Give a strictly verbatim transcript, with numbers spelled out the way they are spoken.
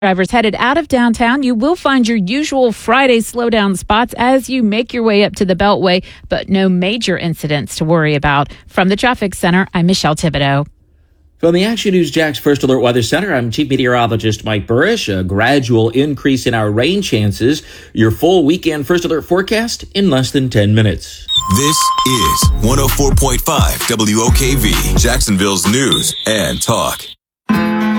Drivers headed out of downtown, you will find your usual Friday slowdown spots as you make your way up to the Beltway, but no major incidents to worry about. From the Traffic Center, I'm Michelle Thibodeau. From the Action News Jax First Alert Weather Center, I'm Chief Meteorologist Mike Burrish. A gradual increase in our rain chances. Your full weekend First Alert forecast in less than ten minutes. This is one oh four point five W O K V, Jacksonville's news and talk.